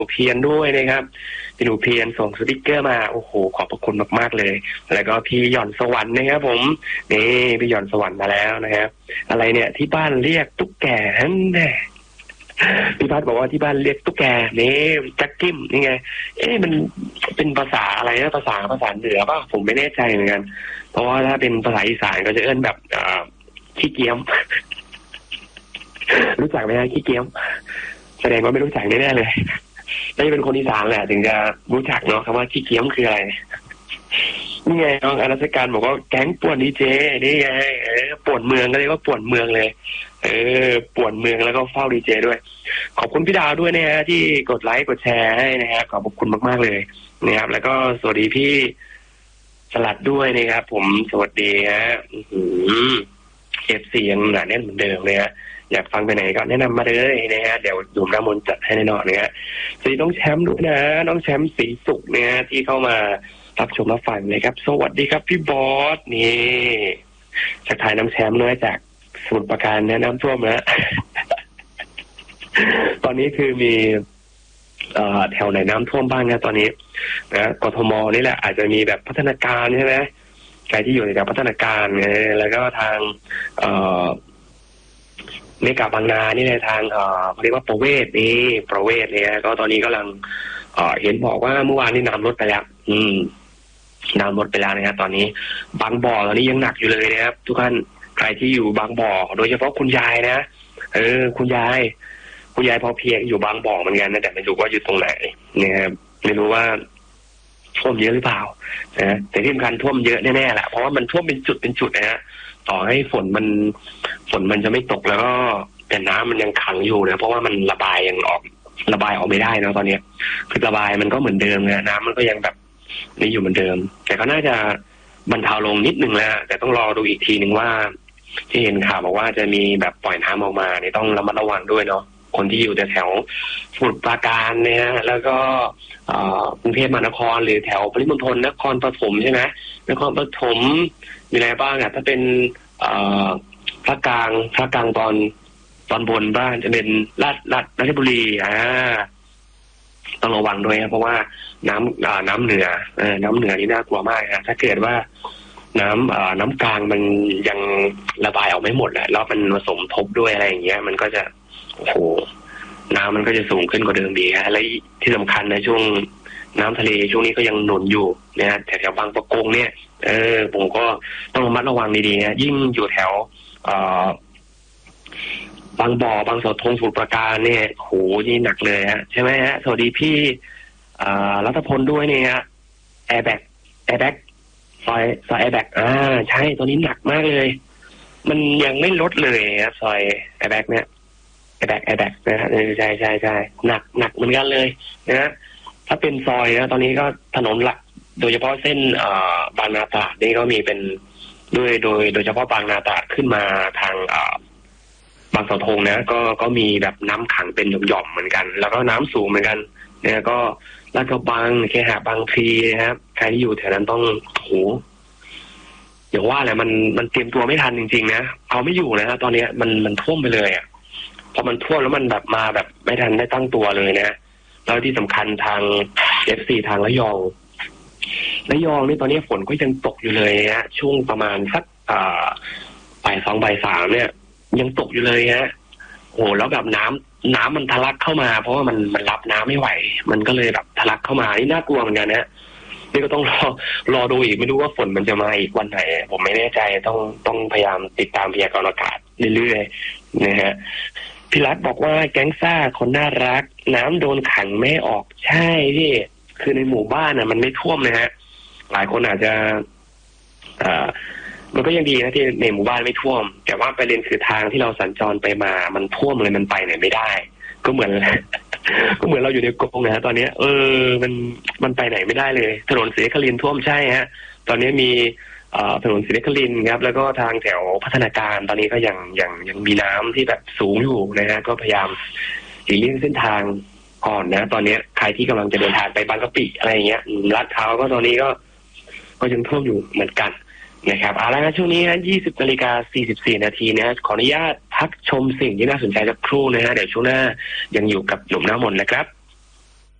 เพียรด้วยนะครับพี่หนูเพียรส่งสติกเกอร์มาโอ้โหขอบพระคุณมากๆเลยแล้วก็พี่หย่อนสวรรค์นะครับผมนี่พี่หย่อนสวรรค์มาแล้วนะครับอะไรเนี่ยที่บ้านเรียกตุ๊กแกแน่พี่พัดบอกว่าที่บ้านเรียกตุ๊กแกนี่จักกิ้มนี่ไงมันเป็นภาษาอะไรนะภาษาเหนือป่ะผมไม่แน่ใจเหมือนกันเพราะว่าถ้าเป็นภาษาอีสานก็จะเอิ้นแบบขี้เกียมรู้จักไหมฮะขี้เกียมแสดงว่าไม่รู้จักแน่ๆเลยน่าจะเป็นคนอีสานแหละถึงจะรู้จักเนาะคำว่าขี้เกียมคืออะไรนี่ไงน้องอรัชการบอกว่าแก๊งป่วนดีเจนี่ไงป่วนเมืองก็เรียกว่าป่วนเมืองเลยป่วนเมืองแล้วก็เฝ้าดีเจด้วยขอบคุณพี่ดาวด้วยนะฮะที่กดไลค์กดแชร์ให้นะฮะขอบคุณมากๆเลยนะครับแล้วก็สวัสดีพี่สลัดด้วยนะครับผมสวัสดีฮะFC ยังหนาแน่นเหมือนเดิมเลยฮะอยากฟังไปไหนก็แนะนำมาเลยนะฮะเดี๋ยวดูน้ำมนต์จัดให้แน่นอนนะฮะสวัสดีน้องแชมป์ด้วยนะน้องแชมป์สีสุขเนี่ยที่เข้ามารับชมรับฟังเลยครับสวัสดีครับพี่บอสนี่จากถ่ายน้ำแชมป์ด้วยจากสมุทรปราการแนะนำท่วมนะตอนนี้คือมีแถวไหนน้ำท่วมบ้างนะตอนนี้นะกทมนี่แหละอาจจะมีแบบพัฒนาการใช่ไหมใครที่อยู่ในแถวพัฒนาการไงแล้วก็ทางเมกาบางนานี่ในทางเขาเรียกว่าประเวศเนี่ยก็ตอนนี้กำลังเห็นบอกว่าเมื่อวานนี้น้ำลดไปแล้วน้ำลดไปแล้วนะครับตอนนี้บางบ่อตอนนี้ยังหนักอยู่เลยนะครับทุกท่านใครที่อยู่บางบ่อโดยเฉพาะคุณยายนะคุณยายพอเพียงอยู่บางบ่อเหมือนกันนะแต่ไม่รู้ว่าอยู่ตรงไหนนะครับไม่รู้ว่าท่วมเยอะหรือเปล่านะแต่ที่สำคัญท่วมเยอะแน่ๆแหละเพราะว่ามันท่วมเป็นจุดนะฮะต่อให้ฝนมันจะไม่ตกแล้วก็แต่น้ำมันยังขังอยู่นะเพราะว่ามันระบายออกไม่ได้นะตอนนี้คือระบายมันก็เหมือนเดิมนะน้ำมันก็ยังแบบนี่อยู่เหมือนเดิมแต่ก็น่าจะบรรเทาลงนิดนึงแล้วแต่ต้องรอดูอีกทีนึงว่าที่เห็นข่าวบอกว่าจะมีแบบปล่อยน้ำออกมาเนี่ยต้องระมัดระวังด้วยเนาะคนที่อยู่แถวสมุทรปราการเนี่ยแล้วก็กรุงเทพมหานครหรือแถวปริมณฑลนครปฐมใช่ไหมนครปฐมมีอะไรบ้างอ่ะถ้าเป็นภาคกลางตอนบนบ้านจะเป็นราชบุรีต้องระวังด้วยนะเพราะว่าน้ำเหนือนี่น่ากลัวมากนะถ้าเกิดว่าน้ำกลางมันยังระบายออกไม่หมดแล้วมันผสมทบด้วยอะไรอย่างเงี้ยมันก็จะโอ้โหน้ำมันก็จะสูงขึ้นกว่าเดิมดีฮะและที่สำคัญในช่วงน้ำทะเลช่วงนี้ก็ยังหนุนอยู่นะฮะแถวบางปะกงเนี่ยผมก็ต้องระมัดระวังดีๆนะยิ่งอยู่แถวบางบ่อบางเสาธงสมุทรปราการเนี่ยโหนี่หนักเลยฮะใช่ไหมฮะสวัสดีพี่รัตพลด้วยเนี่ยฮะแอร์แบ็กซอยแอร์แบ็กใช่ตัวนี้หนักมากเลยมันยังไม่ลดเลยครับซอยแอร์แบ็กเนี่ยแอร์แบ็กนะฮะใช่หนักเหมือนกันเลยนะถ้าเป็นซอยนะตอนนี้ก็ถนนหลักโดยเฉพาะเส้นบางนาตราดนี่ก็มีเป็นด้วยโดยเฉพาะบางนาตราดขึ้นมาทางบางเสาธงนะก็มีแบบน้ำขังเป็นหย่อมๆเหมือนกันแล้วก็น้ำสูงเหมือนกันเนี่ยก็ลาดกระบังเคหะบางพลีนะครับใครที่อยู่แถวนั้นต้องโหอย่างว่าแหละมันเตรียมตัวไม่ทันจริงๆนะเอาไม่อยู่นะตอนนี้มันท่วมไปเลยอ่ะพอมันท่วมแล้วมันแบบมาแบบไม่ทันได้ตั้งตัวเลยนะแล้วที่สำคัญทาง FC ทางระยองนี่ตอนนี้ฝนก็ยังตกอยู่เลยฮะช่วงประมาณสักบ่าย 2 บ่าย 3เนี่ยยังตกอยู่เลยฮะโอ้แล้วแบบน้ำมันทะลักเข้ามาเพราะว่ามันรับน้ำไม่ไหวมันก็เลยแบบทะลักเข้ามานี่น่ากลัวเหมือนกันนะนี่ก็ต้องรอดูอีกไม่รู้ว่าฝนมันจะมาอีกวันไหนผมไม่แน่ใจต้องพยายามติดตามพยากรณ์อากาศเรื่อยๆนะฮะพี่รัฐบอกว่าแก๊งซ่าคนน่ารักน้ำโดนขังไม่ออกใช่พี่คือในหมู่บ้านมันไม่ท่วมนะฮะหลายคนอาจจะมันก็ยังดีนะที่ในหมู่บ้านไม่ท่วมแต่ว่าประเด็นคือทางที่เราสัญจรไปมามันท่วมเลยมันไปไหนไม่ได้ก็เหมือนเราอยู่ในกรงนะฮะตอนนี้มันไปไหนไม่ได้เลยถนนศรีนครินทร์ท่วมใช่ฮะตอนนี้มีถนนศรีนครินทร์ครับแล้วก็ทางแถวพัฒนาการตอนนี้ก็ยังมีน้ำที่แบบสูงอยู่นะฮะก็พยายามหลีกเลี่ยงเส้นทางก่อนนะตอนนี้ใครที่กำลังจะเดินทางไปบางกะปิอะไรอย่างเงี้ยลาดพร้าวก็ตอนนี้ก็ยังท่วมอยู่เหมือนกันนะครับเอาละนะช่วงนี้นะ20:44 นาทีนะขออนุญาตพักชมสิ่งที่น่าสนใจสักครู่นะฮะเดี๋ยวช่วงหน้ายังอยู่กับหนุ่มหน้ามนต์นะครับ